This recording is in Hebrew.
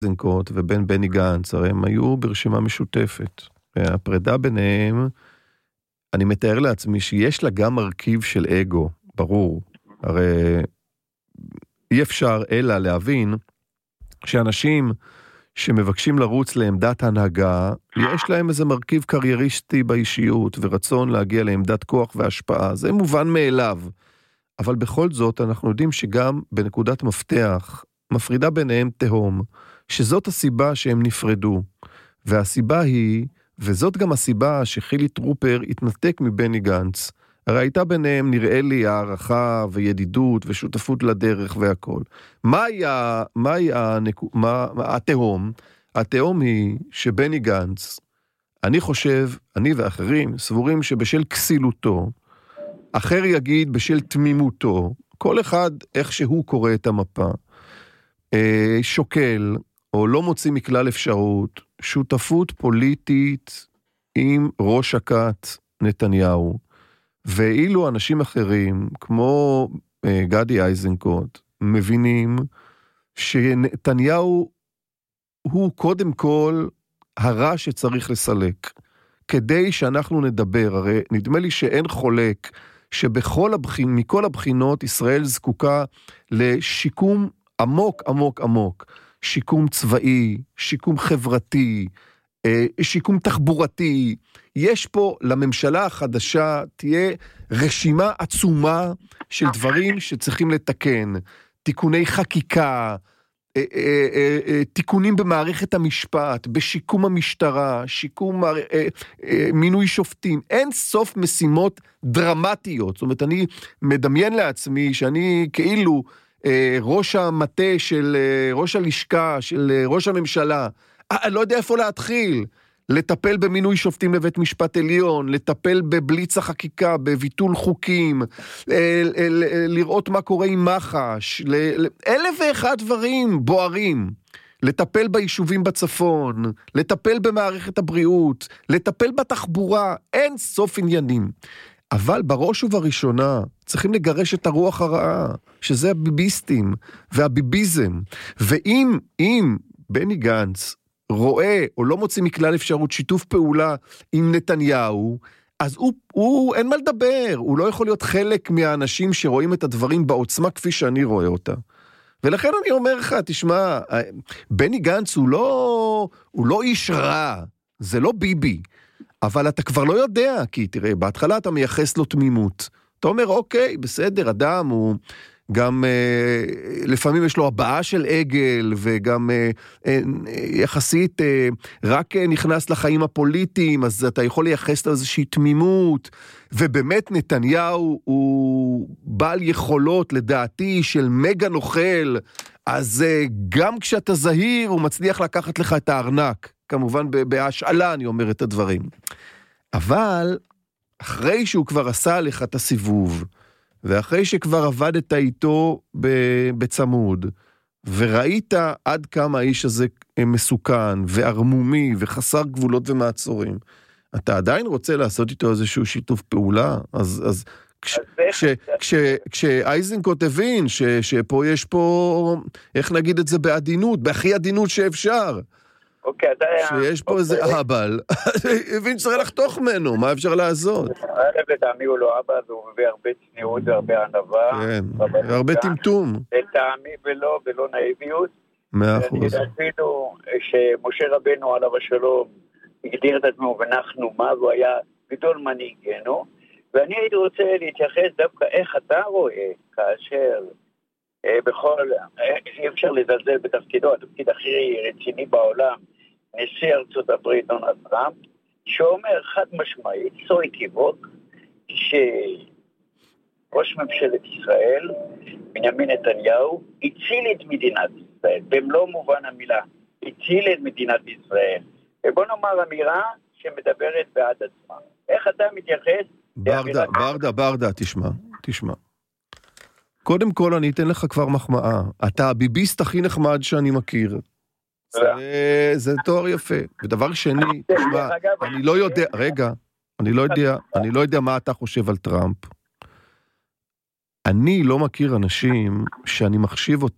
איזנקוט ובין בני גנץ, הרי הם היו ברשימה משותפת. והפרידה ביניהם, אני מתאר לעצמי שיש לה גם מרכיב של אגו, ברור. הרי אי אפשר אלא להבין שאנשים שמבקשים לרוץ לעמדת הנהגה, יש להם איזה מרכיב קרייריסטי באישיות, ורצון להגיע לעמדת כוח והשפעה. זה מובן מאליו. אבל בכל זאת אנחנו יודעים שגם בנקודת מפתח, מפרידה ביניהם תהום, שזאת הסיבה שהם נפרדו. והסיבה היא, וזאת גם הסיבה שחילי טרופר התנתק מבני גנץ, הרי הייתה ביניהם נראה לי הערכה וידידות ושותפות לדרך והכל. מהי התהום? התהום היא שבני גנץ, אני חושב, אני ואחרים, סבורים שבשל כסילותו, אחר יגיד בשל תמימותו, כל אחד איך שהוא קורא את המפה, שוקל או לא מוציא מכלל אפשרות, שותפות פוליטית עם ראש הכת נתניהו, ואילו אנשים אחרים, כמו גדי איזנקוט, מבינים שנתניהו הוא קודם כל הרע שצריך לסלק. כדי שאנחנו נדבר, הרי נדמה לי שאין חולק, שמכל הבחינות ישראל זקוקה לשיקום עמוק עמוק עמוק. שיקום צבאי, שיקום חברתי, שיקום תחבורתי. יש פה לממשלה החדשה תהיה רשימה עצומה של דברים שצריכים לתקן. תיקוני חקיקה, תיקונים במערכת המשפט, בשיקום המשטרה, שיקום מינוי שופטים. אין סוף משימות דרמטיות. זאת אומרת, אני מדמיין לעצמי שאני כאילו ראש המטה של ראש הלשכה, של ראש הממשלה, אני לא יודע איפה להתחיל, לטפל במינוי שופטים לבית משפט עליון, לטפל בבליץ החקיקה, בביטול חוקים, לראות מה קורה עם מח"ש, אלף ואחד דברים בוערים, לטפל ביישובים בצפון, לטפל במערכת הבריאות, לטפל בתחבורה, אין סוף עניינים. אבל בראש ובראשונה צריכים לגרש את הרוח הרעה, שזה הביביסטים והביביזם. ואם בני גנץ רואה או לא מוציא מכלל אפשרות שיתוף פעולה עם נתניהו, אז הוא אין מה לדבר, הוא לא יכול להיות חלק מהאנשים שרואים את הדברים בעוצמה כפי שאני רואה אותה. ולכן אני אומר לך, תשמע, בני גנץ הוא לא איש רע, זה לא ביבי. אבל אתה כבר לא יודע, כי תראה, בהתחלה אתה מייחס לו תמימות. אתה אומר, אוקיי, בסדר, אדם הוא גם, לפעמים יש לו הבעה של עגל, וגם יחסית רק נכנס לחיים הפוליטיים, אז אתה יכול לייחס לו איזושהי תמימות, ובאמת נתניהו הוא בעל יכולות, לדעתי, של מגה נוכל, אז גם כשאתה זהיר, הוא מצליח לקחת לך את הארנק. כמובן בהשאלה אני אומר את הדברים. אבל אחרי שהוא כבר עשה לך את הסיבוב, ואחרי שכבר עבדת איתו בצמוד, וראית עד כמה האיש הזה מסוכן וערמומי וחסר גבולות ומעצורים, אתה עדיין רוצה לעשות איתו איזשהו שיתוף פעולה? אז כשאייזנקוט הבין שפה יש פה, איך נגיד את זה בעדינות, בהכי עדינות שאפשר, שיש פה איזה אבל, הבין שצריך לחתוך ממנו, מה אפשר לעשות? לטעמי הוא לא אבא, הוא מביא הרבה צניעות והרבה ענווה. כן, הרבה טמטום. לטעמי ולא נאיביות. 100%. אפילו שמשה רבנו עליו השלום הגדיר את עצמו ונחנו מה, והוא היה גדול מנהיגנו, ואני הייתי רוצה להתייחס דווקא איך אתה רואה כאשר אי אפשר לזלזל בתפקידו, התפקיד הכי רציני בעולם, נשיא ארצות הברית דונלד טראמפ, שאומר חד משמעית, סוי כיווק, שראש ממשלת ישראל, בנימין נתניהו, הציל את מדינת ישראל, במלוא מובן המילה, הציל את מדינת ישראל. ובוא נאמר אמירה שמדברת בעד עצמה. איך אתה מתייחס? ברדה, תשמע. קודם כל אני אתן לך כבר מחמאה. אתה הביביסט הכי נחמד שאני מכיר. זה תואר יפה. ודבר שני, תשמע, אני לא יודע, רגע, אני לא יודע מה אתה חושב על טראמפ. אני לא מכיר אנשים שאני מחשיב אותם